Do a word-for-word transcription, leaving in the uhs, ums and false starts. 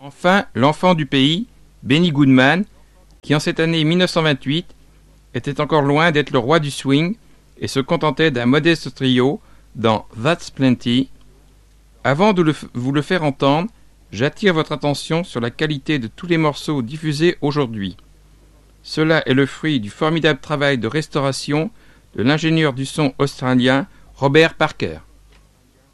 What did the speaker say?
Enfin, l'enfant du pays, Benny Goodman, qui en cette année mille neuf cent vingt-huit était encore loin d'être le roi du swing et se contentait d'un modeste trio dans That's Plenty. Avant de le f- vous le faire entendre, j'attire votre attention sur la qualité de tous les morceaux diffusés aujourd'hui. Cela est le fruit du formidable travail de restauration de l'ingénieur du son australien Robert Parker.